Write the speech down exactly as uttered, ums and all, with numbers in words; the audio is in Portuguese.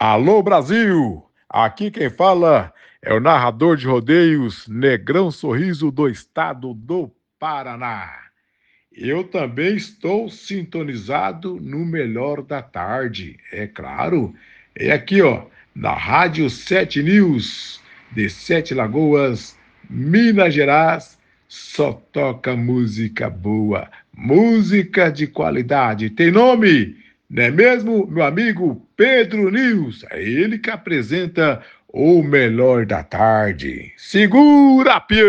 Alô Brasil! Aqui quem fala é o narrador de rodeios Negrão Sorriso do estado do Paraná. Eu também estou sintonizado no melhor da tarde, é claro. É aqui, ó, na Rádio Sete News, de Sete Lagoas, Minas Gerais, só toca música boa, música de qualidade. Tem nome? Não é mesmo, meu amigo Pedro News? É ele que apresenta o melhor da tarde. Segura, Pedro!